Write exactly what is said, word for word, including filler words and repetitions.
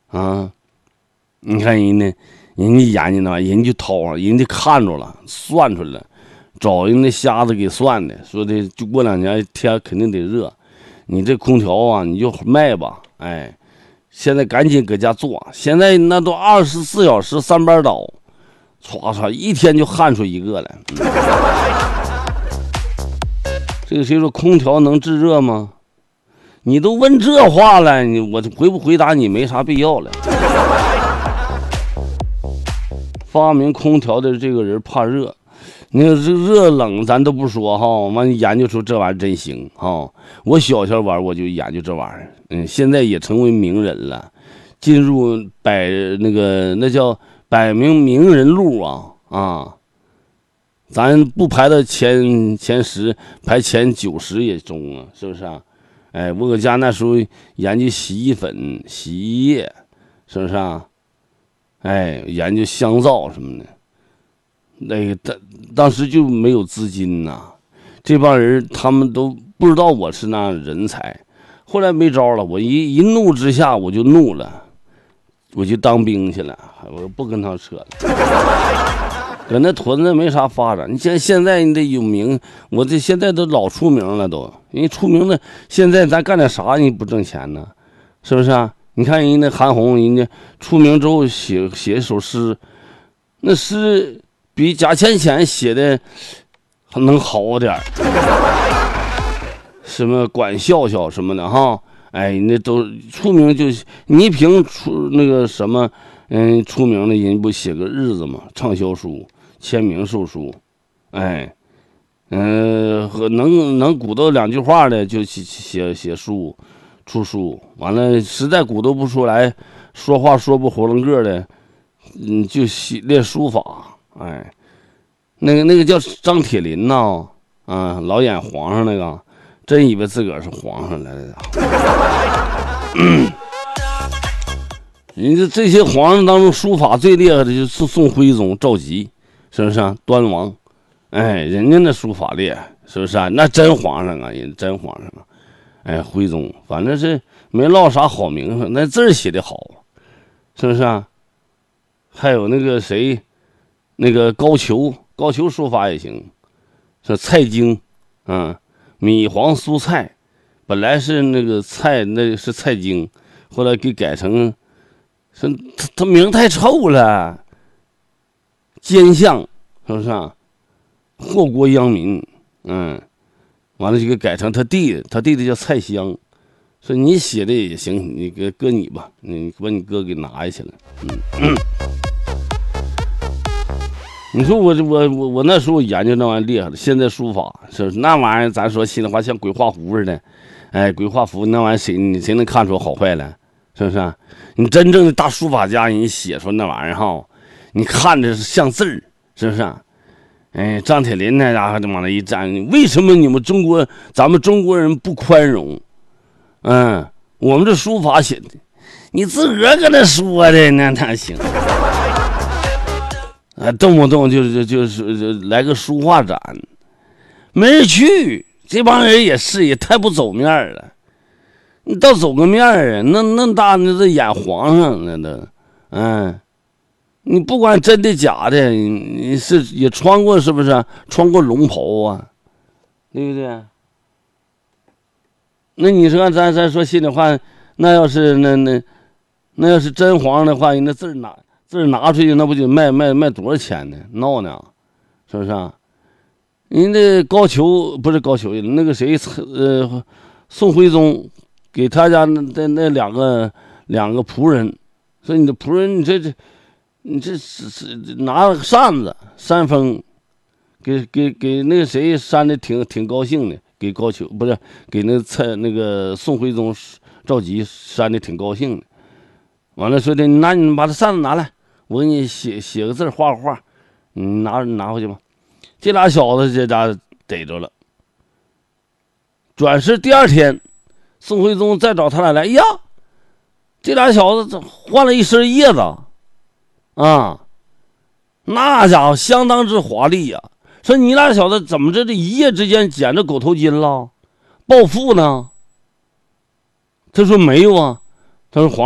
啊，你看人呢，人家眼睛呢，人就掏上，人家看着了，算出来了，找人那瞎子给算的，说的就过两年天肯定得热，你这空调啊，你就卖吧，哎，现在赶紧搁家做，现在那都二十四小时三班倒，唰唰一天就焊出一个来。嗯、这个谁说空调能制热吗？你都问这话了，你我回不回答你没啥必要了。发明空调的这个人怕热，那个热冷咱都不说哈，完研究出这玩意儿真行哈。我小小玩我就研究这玩意儿，嗯，现在也成为名人了，进入百那个那叫百名名人录啊啊，咱不排到前前十，排前九十也中啊，是不是啊？哎，我搁家那时候研究洗衣粉、洗衣液，是不是啊？哎，研究香皂什么的，那个当当时就没有资金呐、啊，这帮人他们都不知道我是那人才。后来没招了，我一一怒之下我就怒了，我就当兵去了，我不跟他扯了。搁那屯子没啥发展，你像现在你得有名，我这现在都老出名了都，因为出名了，现在咱干点啥你不挣钱呢？是不是啊？你看人家那韩红，人家出名之后写写一首诗，那诗比贾浅浅写的还能好点，什么管笑笑什么的哈，哎，那都出名就倪萍出那个什么，嗯，出名的人不写个日子嘛，畅销书。签名售书，哎，嗯、呃，和能能鼓捣两句话的就写写写书，出书，完了实在鼓捣不出来，说话说不囫囵个的，嗯，就写练书法，哎，那个那个叫张铁林呐，啊，老演皇上那个，真以为自个儿是皇上来的。嗯人家这些皇上当中书法最厉害的就是宋宋徽宗赵佶，是不是啊？端王，哎，人家那书法厉害，是不是啊？那真皇上啊，人真皇上啊！哎，徽宗，反正是没落啥好名声，那字儿写的好，是不是啊？还有那个谁，那个高俅，高俅书法也行，是蔡京，嗯，米黄蔬菜，本来是那个蔡，那是蔡京，后来给改成。他他名太臭了，奸相是不是啊？祸国殃民，嗯，完了就给改成他弟弟，他弟弟叫蔡襄，说你写的也行，你给搁你吧，你把你哥给拿下去了，嗯。嗯你说我我我我那时候研究那玩意儿厉害了，现在书法是不是那玩意儿？咱说心里话，像鬼画符似的，哎，鬼画符那玩意儿谁你谁能看出好坏来？是不是啊？你真正的大书法家，你写出那玩意儿哈，你看着是像字儿，是不是啊？哎，张铁林那家伙往那一站，为什么你们中国咱们中国人不宽容？嗯，我们这书法写的，你自个儿搁那说的那哪行？啊，动不动就是就是来个书画展，没人去，这帮人也是也太不走面了。你倒走个面儿啊！那那大那是演皇上那都，嗯，你不管真的假的，你你是也穿过是不是？穿过龙袍啊，对不对？那你说咱咱说心里话，那要是那那那要是真皇上的话，你那字拿字拿出去，那不就卖卖卖多少钱呢？闹呢，是不是啊？人家高俅不是高俅，那个谁呃宋徽宗。给他家那那那两个两个仆人，说你的仆人，你这这，你这是是拿了扇子扇风，给给给那个谁扇的挺挺高兴的，给高俅不是给那蔡那个宋徽宗赵佶扇的挺高兴的。完了说的，拿你把这扇子拿来，我给你写写个字画个画，你拿拿回去吧。这俩小子这家逮着了。转世第二天。宋徽宗再找他俩来，哎呀，这俩小子换了一身叶子，啊，那家伙相当之华丽呀、啊！说你俩小子怎么这这一夜之间捡着狗头金了，暴富呢？他说没有啊，他说皇。